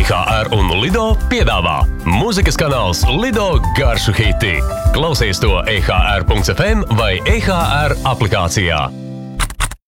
EHR un Lido piedāvā mūzikas kanāls Lido garšu hiti. Klausies to EHR.fm vai EHR aplikācijā.